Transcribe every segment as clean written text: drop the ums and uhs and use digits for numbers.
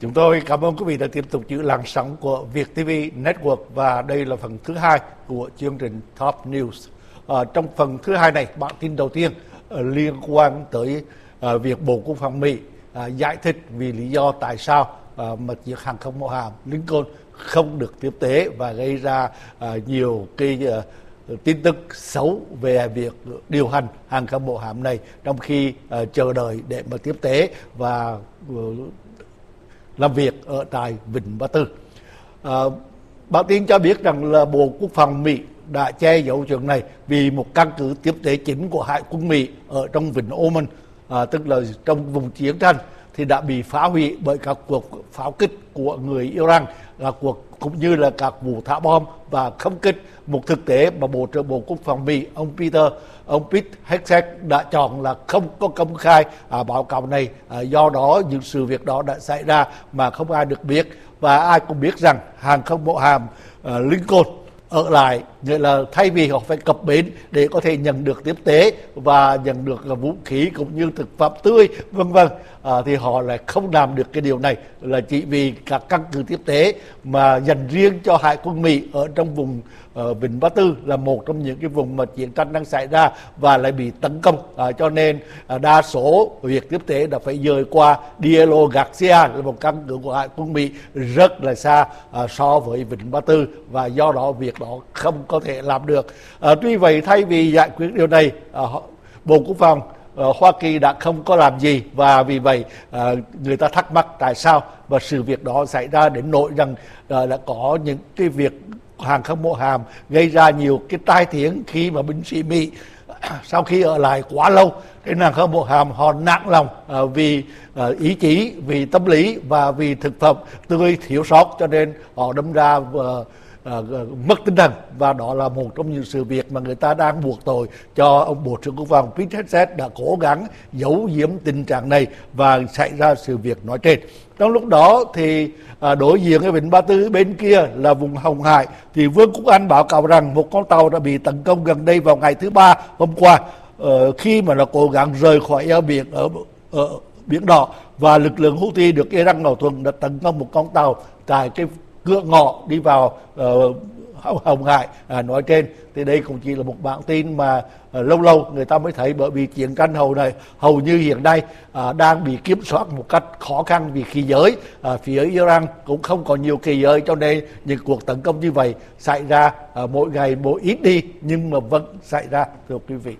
Chúng tôi cảm ơn quý vị đã tiếp tục giữ làn sóng của Việt TV Network và đây là phần thứ hai của chương trình Top News. Trong phần thứ hai này, bản tin đầu tiên liên quan tới việc Bộ Quốc phòng Mỹ giải thích vì lý do tại sao mà chiếc hàng không mẫu hạm Lincoln không được tiếp tế và gây ra nhiều cái tin tức xấu về việc điều hành hàng không mẫu hạm này trong khi chờ đợi để mà tiếp tế và làm việc ở tại Vịnh Ba Tư. Báo tin cho biết rằng là Bộ Quốc phòng Mỹ đã che giấu chuyện này vì một căn cứ tiếp tế chính của Hải quân Mỹ ở trong Vịnh Oman, tức là trong vùng chiến tranh, thì đã bị phá hủy bởi các cuộc pháo kích của người Iran, cũng như là các vụ thả bom và không kích. Một thực tế mà Bộ trưởng Bộ Quốc phòng Mỹ ông Pete Hegseth đã chọn là không có công khai báo cáo này, do đó những sự việc đó đã xảy ra mà không ai được biết. Và ai cũng biết rằng hàng không mẫu hạm Lincoln ở lại, nghĩa là thay vì họ phải cập bến để có thể nhận được tiếp tế và nhận được vũ khí cũng như thực phẩm tươi vân vân, thì họ lại không làm được cái điều này, là chỉ vì các căn cứ tiếp tế mà dành riêng cho Hải quân Mỹ ở trong vùng Vịnh Ba Tư là một trong những cái vùng mà chiến tranh đang xảy ra và lại bị tấn công, cho nên đa số việc tiếp tế đã phải dời qua Diego Garcia, là một căn cứ của Hải quân Mỹ rất là xa so với Vịnh Ba Tư, và do đó việc đó không có thể làm được. Tuy vậy, thay vì giải quyết điều này, Bộ Quốc phòng Hoa Kỳ đã không có làm gì, và vì vậy người ta thắc mắc tại sao và sự việc đó xảy ra đến nỗi rằng đã có những cái việc hàng không mẫu hạm gây ra nhiều cái tai tiếng khi mà binh sĩ Mỹ sau khi ở lại quá lâu trên hàng không mẫu hạm, họ nản lòng vì ý chí, vì tâm lý và vì thực phẩm tươi thiếu sót, cho nên họ đâm ra mất tinh thần. Và đó là một trong những sự việc mà người ta đang buộc tội cho ông Bộ trưởng Quốc phòng Pete Hegseth đã cố gắng giấu giếm tình trạng này và xảy ra sự việc nói trên. Trong lúc đó thì đối diện cái Vịnh Ba Tư bên kia là vùng Hồng Hải, thì Vương quốc Anh báo cáo rằng một con tàu đã bị tấn công gần đây vào ngày thứ Ba hôm qua, khi mà nó cố gắng rời khỏi eo biển ở Biển Đỏ, và lực lượng Houthi được Iran hậu thuẫn đã tấn công một con tàu tại cái cửa ngõ đi vào Hồng Hải nói trên. Thì đây cũng chỉ là một bản tin mà lâu lâu người ta mới thấy, bởi vì chiến tranh hầu như hiện nay đang bị kiểm soát một cách khó khăn vì khí giới. Phía Iran cũng không có nhiều khí giới, cho nên những cuộc tấn công như vậy xảy ra mỗi ngày mỗi ít đi, nhưng mà vẫn xảy ra, thưa quý vị.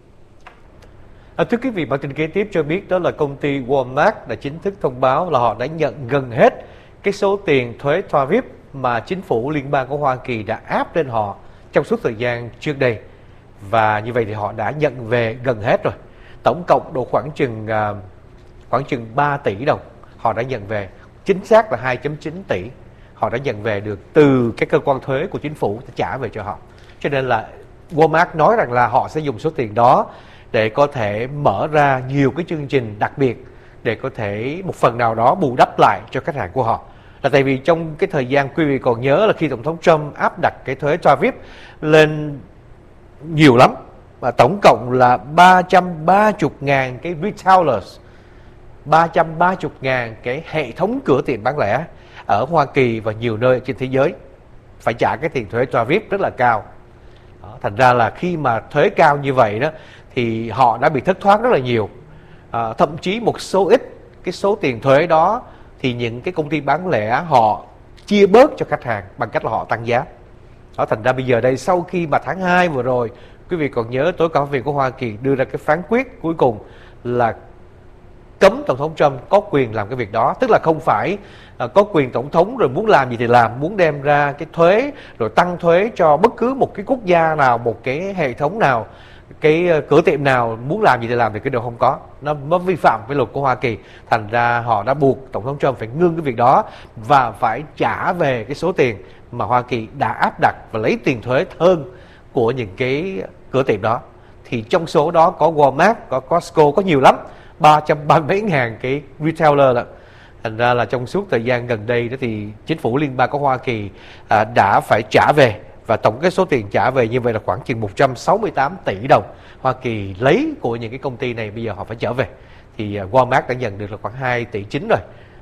Thưa quý vị, bản tin kế tiếp cho biết đó là công ty Walmart đã chính thức thông báo là họ đã nhận gần hết cái số tiền thuế tariff mà chính phủ liên bang của Hoa Kỳ đã áp lên họ trong suốt thời gian trước đây. Và như vậy thì họ đã nhận về gần hết rồi. Tổng cộng độ khoảng chừng 3 tỷ đồng họ đã nhận về. Chính xác là 2,9 tỷ họ đã nhận về được từ cái cơ quan thuế của chính phủ trả về cho họ. Cho nên là Walmart nói rằng là họ sẽ dùng số tiền đó để có thể mở ra nhiều cái chương trình đặc biệt để có thể một phần nào đó bù đắp lại cho khách hàng của họ. Là tại vì trong cái thời gian quý vị còn nhớ là khi Tổng thống Trump áp đặt cái thuế tariff lên nhiều lắm, và tổng cộng là 330.000 cái retailers, 330.000 cái hệ thống cửa tiệm bán lẻ ở Hoa Kỳ và nhiều nơi trên thế giới phải trả cái tiền thuế tariff rất là cao. Thành ra là khi mà thuế cao như vậy đó thì họ đã bị thất thoát rất là nhiều. Thậm chí một số ít cái số tiền thuế đó thì những cái công ty bán lẻ họ chia bớt cho khách hàng bằng cách là họ tăng giá. Thành ra bây giờ đây, sau khi mà tháng 2 vừa rồi, quý vị còn nhớ tối cao pháp viện của Hoa Kỳ đưa ra cái phán quyết cuối cùng là cấm Tổng thống Trump có quyền làm cái việc đó. Tức là không phải có quyền Tổng thống rồi muốn làm gì thì làm, muốn đem ra cái thuế rồi tăng thuế cho bất cứ một cái quốc gia nào, một cái hệ thống nào, cái cửa tiệm nào muốn làm gì thì làm, thì cái điều không có. Nó vi phạm cái luật của Hoa Kỳ. Thành ra họ đã buộc Tổng thống Trump phải ngưng cái việc đó và phải trả về cái số tiền mà Hoa Kỳ đã áp đặt và lấy tiền thuế hơn của những cái cửa tiệm đó. Thì trong số đó có Walmart, có Costco, có nhiều lắm, 330 ngàn cái retailer đó. Thành ra là trong suốt thời gian gần đây đó thì chính phủ liên bang của Hoa Kỳ đã phải trả về, và tổng cái số tiền trả về như vậy là khoảng chừng 168 tỷ đồng Hoa Kỳ lấy của những cái công ty này, bây giờ họ phải trở về. Thì Walmart đã nhận được là khoảng 2,9 tỷ rồi.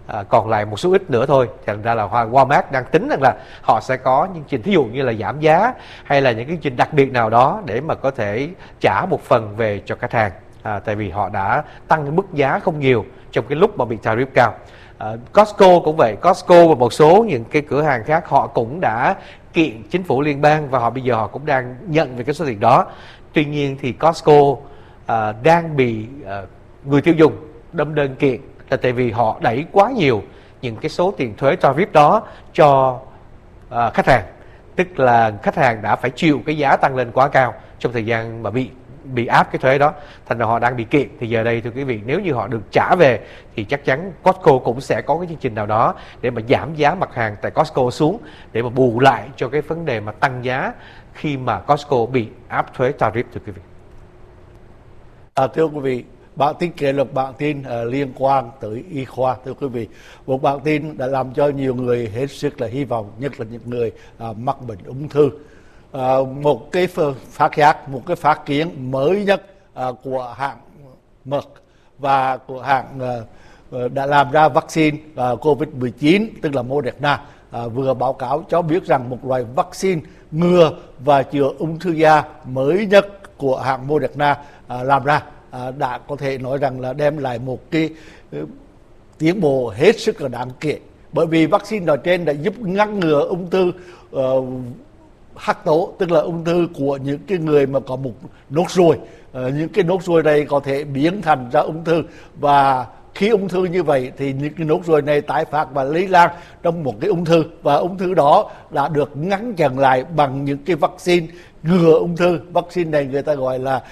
còn lại một số ít nữa thôi. Thành ra là Walmart đang tính rằng là họ sẽ có những chương trình thí dụ như là giảm giá hay là những cái chương trình đặc biệt nào đó để mà có thể trả một phần về cho khách hàng, tại vì họ đã tăng cái mức giá không nhiều trong cái lúc mà bị tariff cao. Costco cũng vậy, Costco và một số những cái cửa hàng khác họ cũng đã kiện chính phủ liên bang và bây giờ họ cũng đang nhận về cái số tiền đó. Tuy nhiên thì Costco đang bị người tiêu dùng đâm đơn kiện là tại vì họ đẩy quá nhiều những cái số tiền thuế tariff đó cho khách hàng, tức là khách hàng đã phải chịu cái giá tăng lên quá cao trong thời gian mà bị áp cái thuế đó, thành ra họ đang bị kiện. Thì giờ đây thưa quý vị, nếu như họ được trả về thì chắc chắn Costco cũng sẽ có cái chương trình nào đó để mà giảm giá mặt hàng tại Costco xuống để mà bù lại cho cái vấn đề mà tăng giá khi mà Costco bị áp thuế tariff, thưa quý vị. Thưa quý vị, bản tin kỷ lục, bản tin liên quan tới y khoa, thưa quý vị, một bản tin đã làm cho nhiều người hết sức là hy vọng, nhất là những người mắc bệnh ung thư. Một cái phát kiến mới nhất của hãng Merck và của hãng đã làm ra vaccine COVID-19 tức là Moderna vừa báo cáo cho biết rằng một loại vaccine ngừa và chữa ung thư da mới nhất của hãng Moderna làm ra đã có thể nói rằng là đem lại một cái tiến bộ hết sức là đáng kể, bởi vì vaccine nói trên đã giúp ngăn ngừa ung thư hắc tố, tức là ung thư của những cái người mà có một nốt ruồi. Những cái nốt ruồi này có thể biến thành ra ung thư, và khi ung thư như vậy thì những cái nốt ruồi này tái phát và lây lan trong một cái ung thư, và ung thư đó đã được ngăn chặn lại bằng những cái vaccine ngừa ung thư. Vaccine này người ta gọi là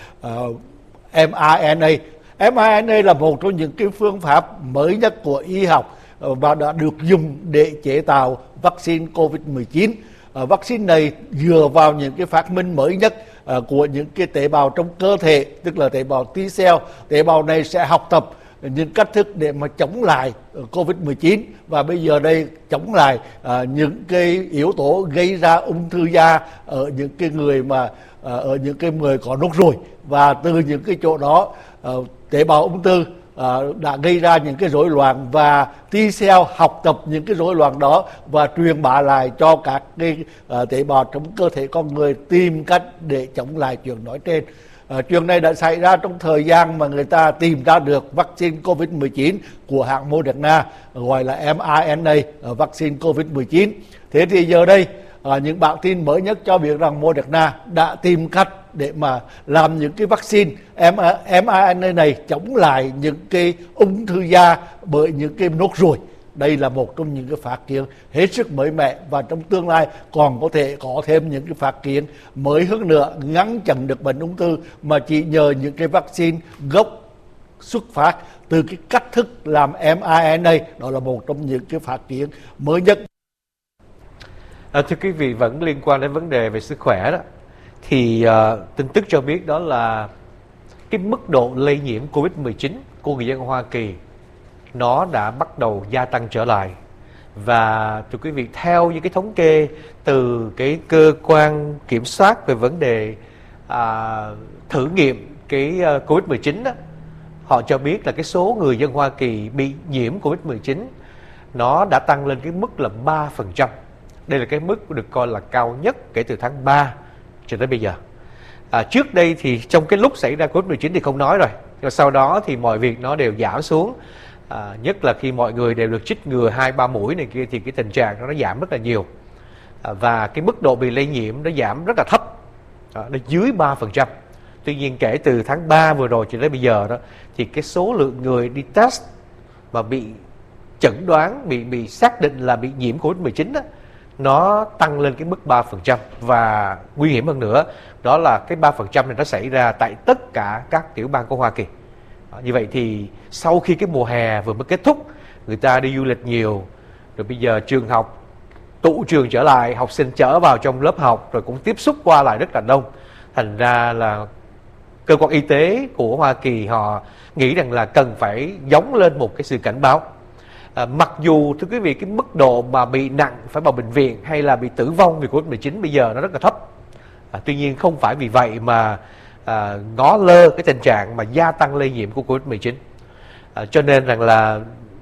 mRNA. mRNA là một trong những cái phương pháp mới nhất của y học và đã được dùng để chế tạo vaccine COVID-19. Vaccine này dựa vào những cái phát minh mới nhất của những cái tế bào trong cơ thể, tức là tế bào T-cell. Tế bào này sẽ học tập những cách thức để mà chống lại COVID-19, và bây giờ đây chống lại những cái yếu tố gây ra ung thư da ở những cái người mà ở những cái người có nốt ruồi, và từ những cái chỗ đó tế bào ung thư đã gây ra những cái rối loạn, và T-cell học tập những cái rối loạn đó và truyền bá lại cho các cái tế bào trong cơ thể con người tìm cách để chống lại chuyện nói trên. Chuyện này đã xảy ra trong thời gian mà người ta tìm ra được vaccine COVID-19 của hãng Moderna, gọi là mRNA vaccine COVID-19. Thế thì giờ đây những bản tin mới nhất cho biết rằng Moderna đã tìm cách để mà làm những cái vaccine mRNA này chống lại những cái ung thư da bởi những cái nốt ruồi. Đây là một trong những cái phát kiến hết sức mới mẻ, và trong tương lai còn có thể có thêm những cái phát kiến mới hơn nữa ngăn chặn được bệnh ung thư mà chỉ nhờ những cái vaccine gốc xuất phát từ cái cách thức làm mRNA. Đó là một trong những cái phát kiến mới nhất. Thưa quý vị, vẫn liên quan đến vấn đề về sức khỏe đó, thì tin tức cho biết đó là cái mức độ lây nhiễm COVID-19 của người dân Hoa Kỳ nó đã bắt đầu gia tăng trở lại. Và thưa quý vị, theo những cái thống kê từ cái cơ quan kiểm soát về vấn đề thử nghiệm cái COVID-19 đó, họ cho biết là cái số người dân Hoa Kỳ bị nhiễm COVID-19 nó đã tăng lên cái mức là 3%. Đây là cái mức được coi là cao nhất kể từ tháng 3 cho tới bây giờ. Trước đây thì trong cái lúc xảy ra COVID-19 thì không nói rồi, nhưng sau đó thì mọi việc nó đều giảm xuống. Nhất là khi mọi người đều được chích ngừa 2-3 mũi này kia thì cái tình trạng nó giảm rất là nhiều. Và cái mức độ bị lây nhiễm nó giảm rất là thấp, nó dưới 3%. Tuy nhiên kể từ tháng 3 vừa rồi cho tới bây giờ đó, thì cái số lượng người đi test mà bị chẩn đoán, bị xác định là bị nhiễm COVID-19 đó, nó tăng lên cái mức 3%. Và nguy hiểm hơn nữa, đó là cái 3% này nó xảy ra tại tất cả các tiểu bang của Hoa Kỳ. Như vậy thì sau khi cái mùa hè vừa mới kết thúc, người ta đi du lịch nhiều, rồi bây giờ trường học tụ trường trở lại, học sinh trở vào trong lớp học, rồi cũng tiếp xúc qua lại rất là đông. Thành ra là cơ quan y tế của Hoa Kỳ họ nghĩ rằng là cần phải gióng lên một cái sự cảnh báo. Mặc dù thưa quý vị, cái mức độ mà bị nặng phải vào bệnh viện hay là bị tử vong vì COVID-19 bây giờ nó rất là thấp. Tuy nhiên không phải vì vậy mà ngó lơ cái tình trạng mà gia tăng lây nhiễm của COVID-19. Cho nên rằng là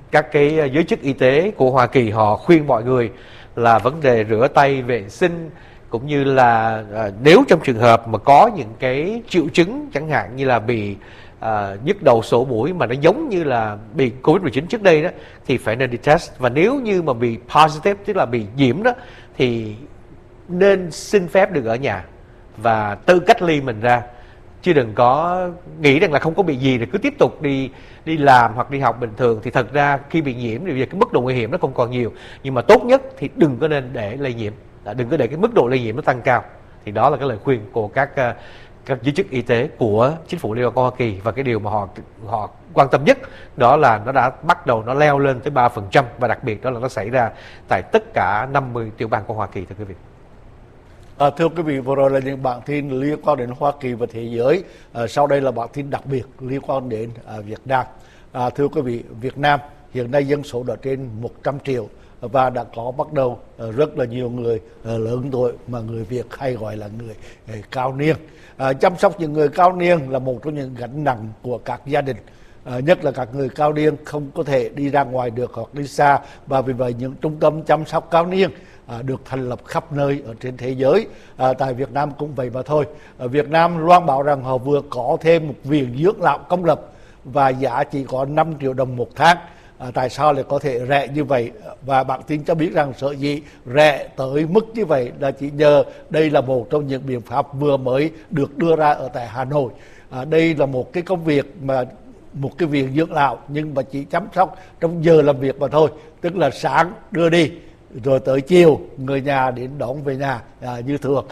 các cái giới chức y tế của Hoa Kỳ họ khuyên mọi người là vấn đề rửa tay, vệ sinh, cũng như là nếu trong trường hợp mà có những cái triệu chứng chẳng hạn như là bị nhức đầu sổ mũi mà nó giống như là bị Covid-19 trước đây đó, thì phải nên đi test. Và nếu như mà bị positive, tức là bị nhiễm đó, thì nên xin phép được ở nhà và tự cách ly mình ra, chứ đừng có nghĩ rằng là không có bị gì thì cứ tiếp tục đi làm hoặc đi học bình thường. Thì thật ra khi bị nhiễm thì cái mức độ nguy hiểm nó không còn nhiều, nhưng mà tốt nhất thì đừng có nên để lây nhiễm, đừng có để cái mức độ lây nhiễm nó tăng cao. Thì đó là cái lời khuyên của các giới chức y tế của chính phủ Liên bang Hoa Kỳ. Và cái điều mà họ quan tâm nhất đó là nó đã bắt đầu nó leo lên tới 3%, và đặc biệt đó là nó xảy ra tại tất cả 50 tiểu bang của Hoa Kỳ, thưa quý vị. Thưa quý vị, vừa rồi là những bản tin liên quan đến Hoa Kỳ và thế giới. Sau đây là bản tin đặc biệt liên quan đến Việt Nam. Thưa quý vị, Việt Nam hiện nay dân số đã trên 100 triệu và đã có bắt đầu rất là nhiều người lớn tuổi mà người Việt hay gọi là người cao niên. Chăm sóc những người cao niên là một trong những gánh nặng của các gia đình. Nhất là các người cao niên không có thể đi ra ngoài được hoặc đi xa, và vì vậy những trung tâm chăm sóc cao niên được thành lập khắp nơi ở trên thế giới. Tại Việt Nam cũng vậy mà thôi. Ở Việt Nam loan báo rằng họ vừa có thêm một viện dưỡng lão công lập và giá chỉ có 5 triệu đồng một tháng. Tại sao lại có thể rẻ như vậy? Và bản tin cho biết rằng sở dĩ rẻ tới mức như vậy là chỉ nhờ đây là một trong những biện pháp vừa mới được đưa ra ở tại Hà Nội. Đây là một cái công việc mà một cái viện dưỡng lão nhưng mà chỉ chăm sóc trong giờ làm việc mà thôi, tức là sáng đưa đi rồi tới chiều người nhà đến đón về nhà như thường.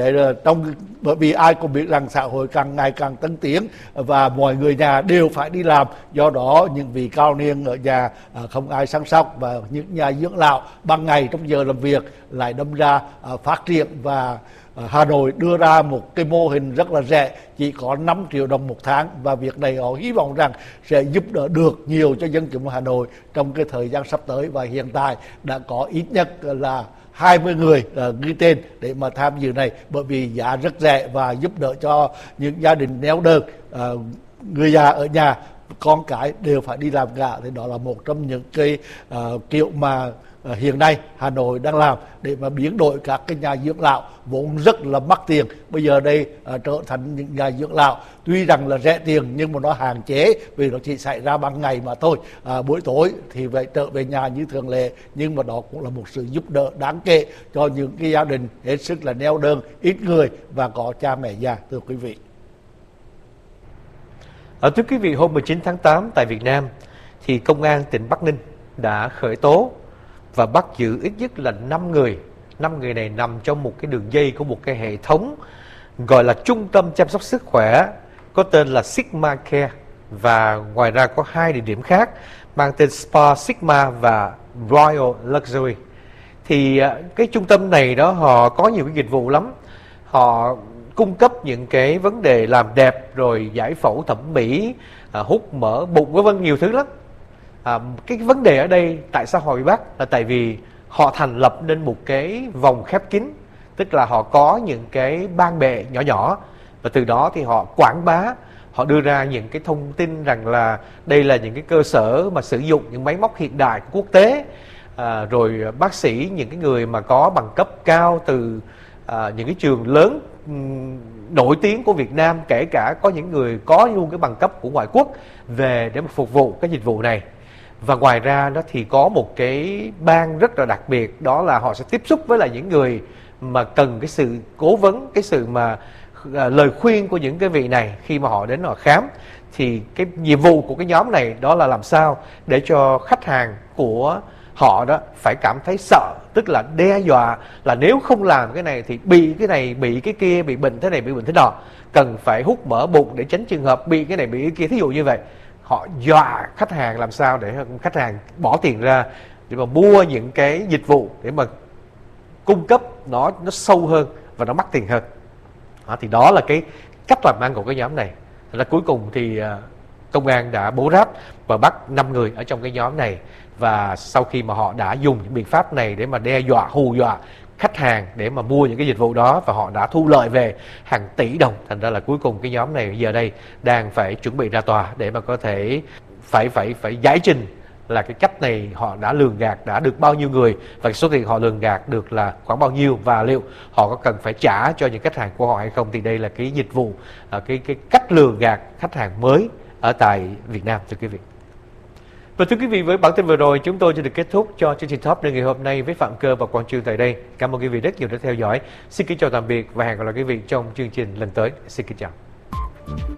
Bởi vì ai cũng biết rằng xã hội càng ngày càng tân tiến và mọi người nhà đều phải đi làm, do đó những vị cao niên ở nhà không ai săn sóc, và những nhà dưỡng lão ban ngày trong giờ làm việc lại đâm ra phát triển. Và Hà Nội đưa ra một cái mô hình rất là rẻ, chỉ có 5 triệu đồng một tháng, và việc này họ hy vọng rằng sẽ giúp đỡ được nhiều cho dân chúng Hà Nội trong cái thời gian sắp tới. Và hiện tại đã có ít nhất là 20 người ghi tên để mà tham dự này, bởi vì giá rất rẻ và giúp đỡ cho những gia đình neo đơn, người già ở nhà, con cái đều phải đi làm cả. Thì đó là một trong những cái kiểu mà hiện nay Hà Nội đang làm để mà biến đổi các cái nhà dưỡng lão vốn rất là mắc tiền, bây giờ đây trở thành những nhà dưỡng lão tuy rằng là rẻ tiền nhưng mà nó hạn chế vì nó chỉ xảy ra ban ngày mà thôi. Buổi tối thì vậy trở về nhà như thường lệ, nhưng mà đó cũng là một sự giúp đỡ đáng kể cho những cái gia đình hết sức là neo đơn, ít người và có cha mẹ già, thưa quý vị. Thưa quý vị, hôm 19 tháng 8 tại Việt Nam thì Công an tỉnh Bắc Ninh đã khởi tố và bắt giữ ít nhất là 5 người. 5 người này nằm trong một cái đường dây của một cái hệ thống gọi là Trung tâm Chăm sóc Sức khỏe có tên là Sigma Care, và ngoài ra có 2 địa điểm khác mang tên Spa Sigma và Royal Luxury. Thì cái trung tâm này đó họ có nhiều cái dịch vụ lắm. Họ cung cấp những cái vấn đề làm đẹp, rồi giải phẫu thẩm mỹ, hút mỡ bụng, vân vân, nhiều thứ lắm. Cái vấn đề ở đây tại sao họ bị bắt là tại vì họ thành lập nên một cái vòng khép kín, tức là họ có những cái ban bệ nhỏ nhỏ, và từ đó thì họ quảng bá, họ đưa ra những cái thông tin rằng là đây là những cái cơ sở mà sử dụng những máy móc hiện đại của quốc tế, rồi bác sĩ, những cái người mà có bằng cấp cao từ những cái trường lớn nổi tiếng của Việt Nam, kể cả có những người có luôn cái bằng cấp của ngoại quốc về để mà phục vụ cái dịch vụ này. Và ngoài ra đó thì có một cái ban rất là đặc biệt, đó là họ sẽ tiếp xúc với lại những người mà cần cái sự cố vấn, cái sự mà lời khuyên của những cái vị này khi mà họ đến họ khám. Thì cái nhiệm vụ của cái nhóm này đó là làm sao để cho khách hàng của họ đó phải cảm thấy sợ, tức là đe dọa là nếu không làm cái này thì bị cái này, bị cái kia, bị bệnh thế này, bị bệnh thế nọ, cần phải hút mỡ bụng để tránh trường hợp bị cái này, bị cái kia, thí dụ như vậy. Họ dọa khách hàng làm sao để khách hàng bỏ tiền ra để mà mua những cái dịch vụ để mà cung cấp nó sâu hơn và nó mắc tiền hơn. Thì đó là cái cách làm ăn của cái nhóm này. Thật ra cuối cùng thì công an đã bố ráp và bắt 5 người ở trong cái nhóm này. Và sau khi mà họ đã dùng những biện pháp này để mà đe dọa, hù dọa khách hàng để mà mua những cái dịch vụ đó, và họ đã thu lợi về hàng tỷ đồng. Thành ra là cuối cùng cái nhóm này giờ đây đang phải chuẩn bị ra tòa để mà có thể phải giải trình là cái cách này họ đã lường gạt đã được bao nhiêu người và cái số tiền họ lường gạt được là khoảng bao nhiêu, và liệu họ có cần phải trả cho những khách hàng của họ hay không. Thì đây là cái dịch vụ, cái cách lường gạt khách hàng mới ở tại Việt Nam, thưa quý vị. Và thưa quý vị, với bản tin vừa rồi chúng tôi sẽ được kết thúc cho chương trình Top News ngày hôm nay với Phạm Cơ và Quang Trương tại đây. Cảm ơn quý vị rất nhiều đã theo dõi. Xin kính chào tạm biệt và hẹn gặp lại quý vị trong chương trình lần tới. Xin kính chào.